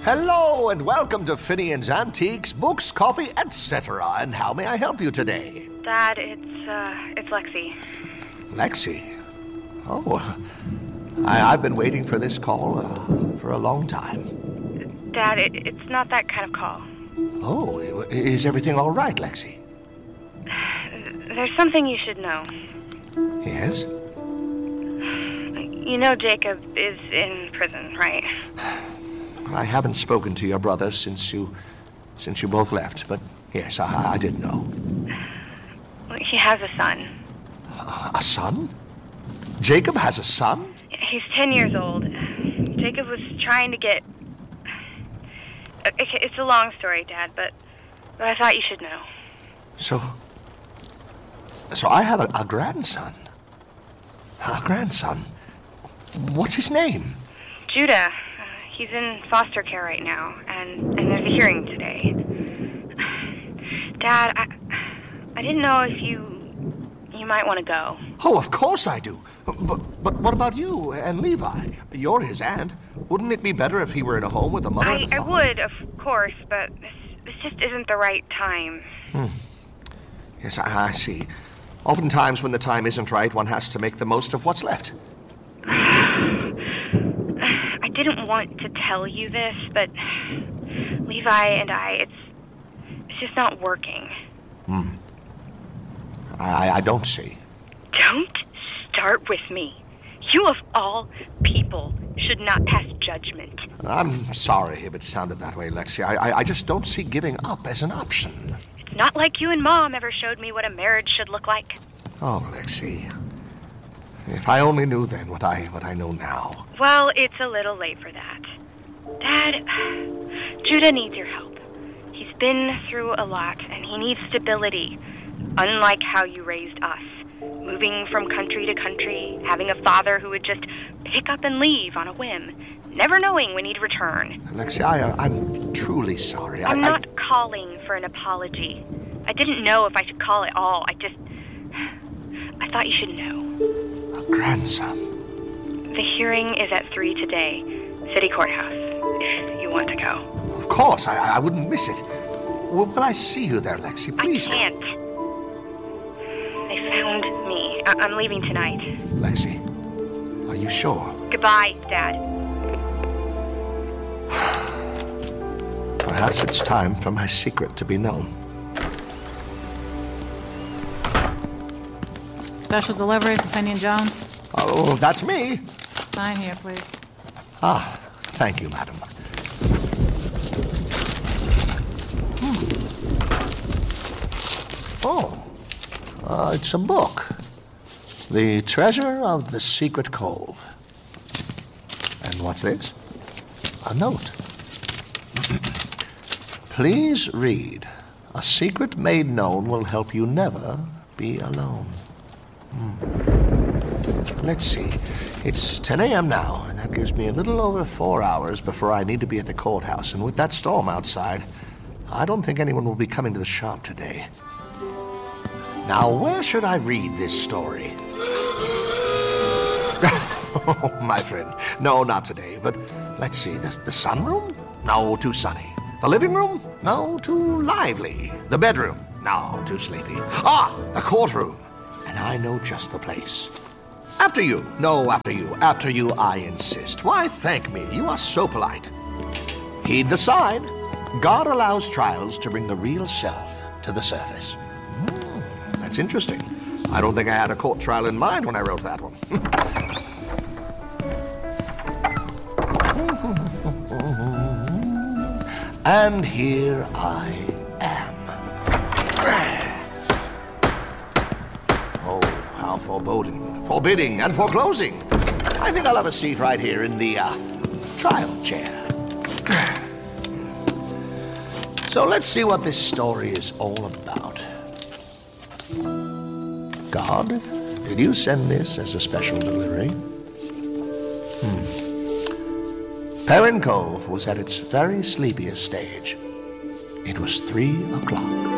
Hello and welcome to Finian's Antiques, Books, Coffee, etc. And how may I help you today? Dad, it's Lexi. Lexi? Oh, I've been waiting for this call for a long time. Dad, it's not that kind of call. Oh, is everything all right, Lexi? There's something you should know. Yes? You know Jacob is in prison, right? I haven't spoken to your brother since you both left, but yes, I did know. He has a son. A son? Jacob has a son? He's 10 years old. Jacob was trying to get... It's a long story, Dad, but I thought you should know. So I have a grandson. A grandson? What's his name? Judah. He's in foster care right now, and there's a hearing today. Dad, I didn't know if you might want to go. Oh, of course I do. But what about you and Levi? You're his aunt. Wouldn't it be better if he were in a home with a mother and a father? I would, of course, but this just isn't the right time. Yes, I see. Oftentimes when the time isn't right, one has to make the most of what's left. I didn't want to tell you this, but Levi and it's just not working. I don't see. Don't start with me. You of all people should not pass judgment. I'm sorry if it sounded that way, Lexi. I just don't see giving up as an option. It's not like you and Mom ever showed me what a marriage should look like. Oh, Lexi. If I only knew then what I know now. Well, it's a little late for that. Dad, Judah needs your help. He's been through a lot, and he needs stability, unlike how you raised us. Moving from country to country, having a father who would just pick up and leave on a whim, never knowing when he'd return. Lexi, I'm truly sorry. I'm not calling for an apology. I didn't know if I should call at all. I thought you should know. A grandson. The hearing is at 3 today, City Courthouse, if you want to go. Of course, I wouldn't miss it. Will I see you there, Lexi? Please. I can't. They found me. I'm leaving tonight. Lexi, are you sure? Goodbye, Dad. Perhaps it's time for my secret to be known. Special delivery for Finian Jones. Oh, that's me. Sign here, please. Ah, thank you, madam. Oh, it's a book. The Treasure of the Secret Cove. And what's this? A note. Please read. A secret made known will help you never be alone. Let's see. It's 10 a.m. now, and that gives me a little over 4 hours before I need to be at the courthouse. And with that storm outside, I don't think anyone will be coming to the shop today. Now, where should I read this story? Oh, my friend. No, not today. But let's see. The sunroom? No, too sunny. The living room? No, too lively. The bedroom? No, too sleepy. Ah, the courtroom. And I know just the place. After you. No, after you. After you, I insist. Why, thank me. You are so polite. Heed the sign. God allows trials to bring the real self to the surface. That's interesting. I don't think I had a court trial in mind when I wrote that one. And here I am. Oh, how foreboding, forbidding, and foreclosing. I think I'll have a seat right here in the trial chair. So let's see what this story is all about. God, did you send this as a special delivery? Perrin Cove was at its very sleepiest stage. It was 3 o'clock.